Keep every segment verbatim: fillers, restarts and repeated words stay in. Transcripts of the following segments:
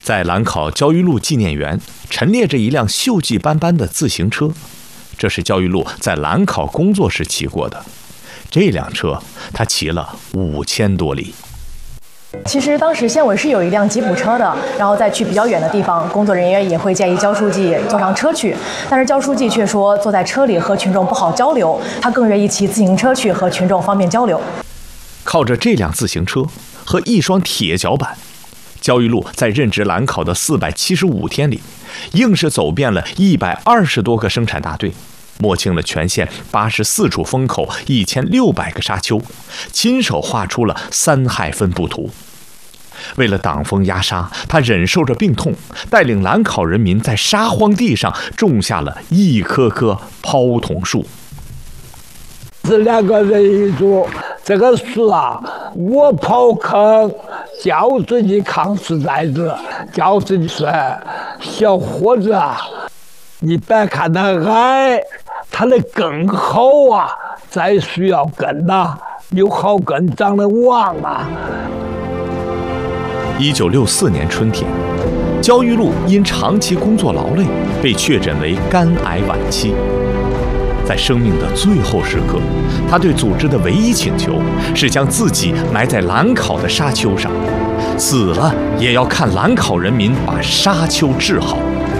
在兰考焦裕禄纪念园陈列着一辆锈迹斑斑的自行车，这是焦裕禄在兰考工作时骑过的。这辆车他骑了五千多里。 其实当时县委是有一辆吉普车的，然后再去比较远的地方，工作人员也会建议焦书记坐上车去，但是焦书记却说坐在车里和群众不好交流，他更愿意骑自行车去和群众方便交流。 靠着这辆自行车和一双铁脚板，焦裕禄在任职兰考的四百七十五天里，硬是走遍了一百二十多个生产大队，摸清了全县八十四处风口、一千六百个沙丘，亲手画出了三害分布图。为了挡风压沙，他忍受着病痛，带领兰考人民在沙荒地上种下了一棵棵泡桐树。 是两个人一组，这个树啊，我刨坑，叫自己扛实在子，叫自己说，小伙子啊，你别看它矮，它的根厚啊，再需要根呐、啊，有好根长得旺啊。 一九六四年春天，焦裕禄因长期工作劳累，被确诊为肝癌晚期。在生命的最后时刻，他对组织的唯一请求是将自己埋在兰考的沙丘上，死了也要看兰考人民把沙丘治好。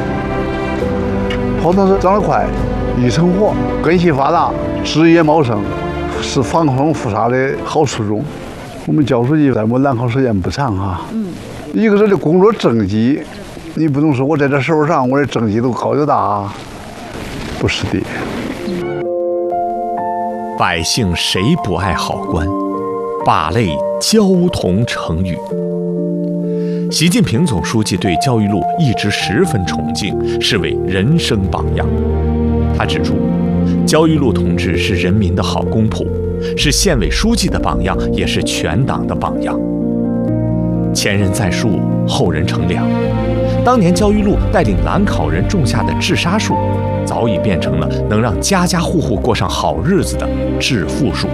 泡桐是长得快，易成活，根系发达，枝叶茂盛，是防风覆沙的好树种。我们焦书记在我们兰考时间不长哈，嗯，一个人的工作政绩，你不能说我在这手上，我的政绩都高又大，不是的。 百姓谁不爱好官？把泪焦桐成雨。习近平总书记对焦裕禄一直十分崇敬，视为人生榜样。他指出，焦裕禄同志是人民的好公仆，是县委书记的榜样，也是全党的榜样。前人栽树，后人乘凉。当年焦裕禄带领兰考人种下的治沙树，早已变成了能让家家户户过上好日子的致富树。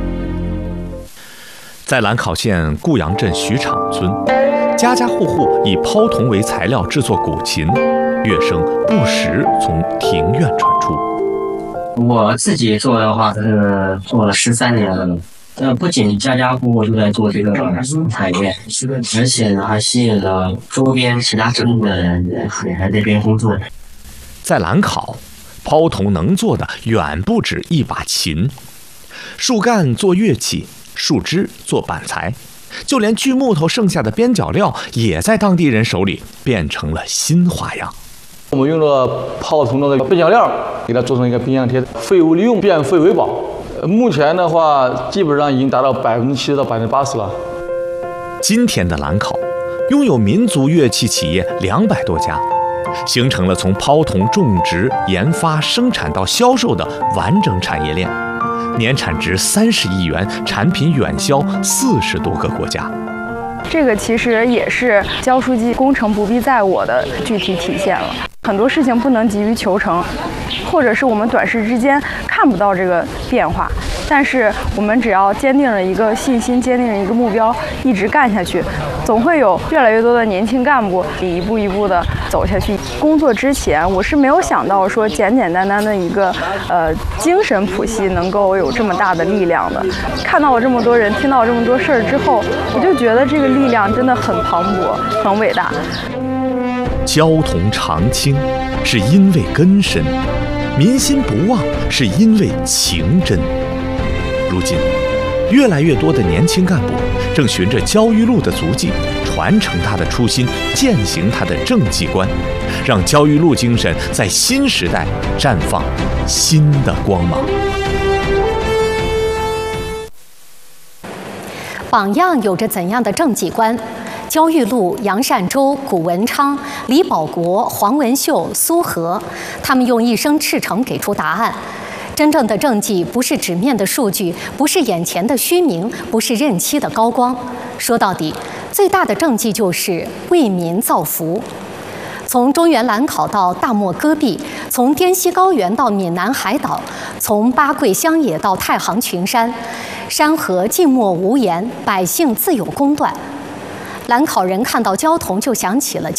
在兰考县固阳镇徐场村，家家户户以泡桐为材料制作古琴，乐声不时从庭院传出。 我自己做的话是做了十三年了，呃，不仅家家户户都在做这个产业，而且呢还吸引了周边其他镇的人也在这边工作。 在兰考，泡桐能做的远不止一把琴，树干做乐器，树枝做板材，就连锯木头剩下的边角料，也在当地人手里变成了新花样。 我们用了泡桐的边角料，给它做成一个冰箱贴，废物利用，变废为宝。目前的话，基本上已经达到百分之七十到百分之八十了。 今天的兰考拥有民族乐器企业两百多家，形成了从泡桐种植、研发、生产到销售的完整产业链，年产值三十亿元，产品远销四十多个国家。 这个其实也是焦书记功成不必在我的具体体现了。很多事情不能急于求成，或者是我们短时之间看不到这个变化，但是我们只要坚定了一个信心，坚定了一个目标，一直干下去，总会有越来越多的年轻干部一步一步的走下去。工作之前，我是没有想到说简简单单的一个呃精神谱系能够有这么大的力量的。看到了这么多人，听到了这么多事儿之后，我就觉得这个力量真的很磅礴，很伟大。 焦桐长青是因为根深，民心不忘是因为情真。如今，越来越多的年轻干部正循着焦裕禄的足迹，传承他的初心，践行他的政绩观，让焦裕禄精神在新时代绽放新的光芒。 榜样有着怎样的政绩观？焦裕禄、杨善洲、谷文昌、李保国、黄文秀、苏荷，他们用一生赤诚给出答案。真正的政绩不是纸面的数据，不是眼前的虚名，不是任期的高光。说到底，最大的政绩就是为民造福。从中原兰考到大漠戈壁，从滇西高原到闽南海岛，从八桂乡野到太行群山，山河静默无言，百姓自有公断。 兰考人看到焦桐就想起了